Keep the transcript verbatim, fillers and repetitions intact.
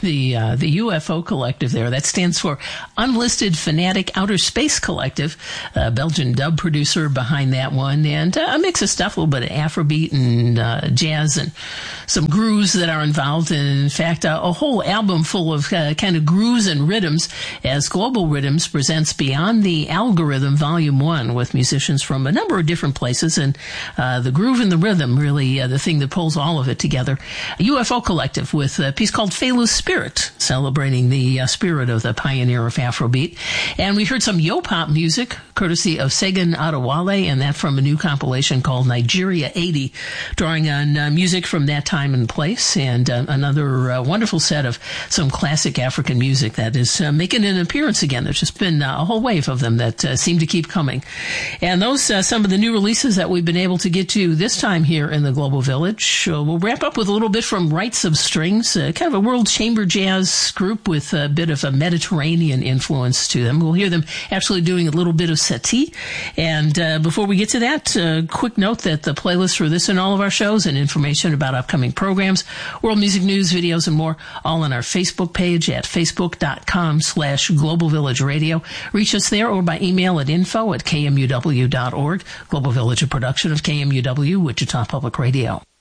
the uh, the U F O Collective there. That stands for Unlisted Fanatic Outer Space Collective, a Belgian dub producer behind that one, and uh, a mix of stuff, a little bit of Afrobeat and uh, jazz and some grooves that are involved, and in fact, uh, a whole album full of uh, kind of grooves and rhythms as Global Rhythms presents Beyond the Algorithm Volume one with musicians from a number of different places, and uh, the groove and the rhythm really uh, the thing that pulls all of it together. A U F O Collective with a piece called Felu's Spirit, celebrating the uh, spirit of the pioneer of Afrobeat. And we heard some yo-pop music, courtesy of Segun Adewale, and that from a new compilation called Nigeria eighty, drawing on uh, music from that time and place, and uh, another uh, wonderful set of some classic African music that is uh, making an appearance again. There's just been uh, a whole wave of them that uh, seem to keep coming. And those, uh, some of the new releases that we've been able to get to this time here in the Global Village. Uh, we'll wrap up with a little bit from Rights of Strings, uh, kind of a world chamber jazz group with a bit of a Mediterranean influence to them. We'll hear them actually doing a little bit of settee. And uh, before we get to that, uh, quick note that the playlist for this and all of our shows and information about upcoming programs, world music news, videos, and more, all on our Facebook page at facebook.com slash Global Village Radio. Reach us there or by email at info at kmuw dot org. Global Village, a production of K M U W, Wichita Public Radio.